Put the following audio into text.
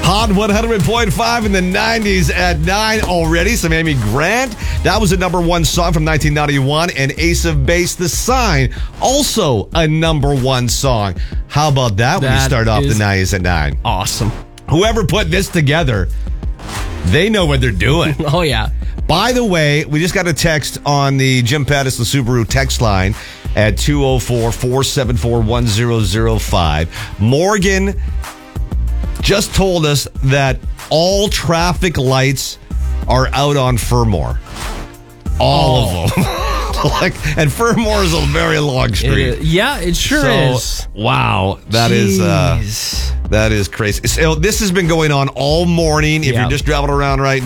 Hot 100.5 in the 90s at 9 already. Some Amy Grant. That was a number one song from 1991. And Ace of Base, The Sign, also a number one song. How about that when you start off the 90s at 9? Awesome. Whoever put this together, they know what they're doing. Oh, yeah. By the way, we just got a text on the Jim Patterson Subaru text line at 204-474-1005. Morgan just told us that all traffic lights are out on Furmore. All of them. And Furmore is a very long street. It sure is. Wow. That is crazy. So this has been going on all morning. If you're just driving around right